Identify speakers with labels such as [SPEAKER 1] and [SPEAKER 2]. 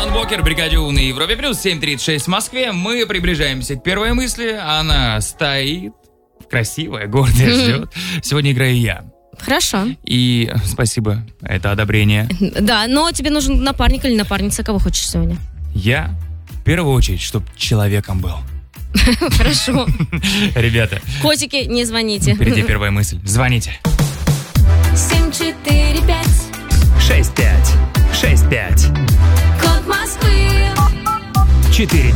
[SPEAKER 1] Алан Вокер, Бригадюл на Европе плюс 7:36 в Москве. Мы приближаемся к первой мысли. Она стоит, красивая, гордая, ждет. Сегодня играю я.
[SPEAKER 2] Хорошо.
[SPEAKER 1] И спасибо, это одобрение.
[SPEAKER 2] Да, но тебе нужен напарник или напарница, кого хочешь сегодня?
[SPEAKER 1] Я, в первую очередь, чтоб человеком был.
[SPEAKER 2] Хорошо.
[SPEAKER 1] Ребята.
[SPEAKER 2] Котики, не звоните.
[SPEAKER 1] Впереди первая мысль. Звоните.
[SPEAKER 2] 745
[SPEAKER 3] 6565.
[SPEAKER 2] Код Москвы
[SPEAKER 3] 4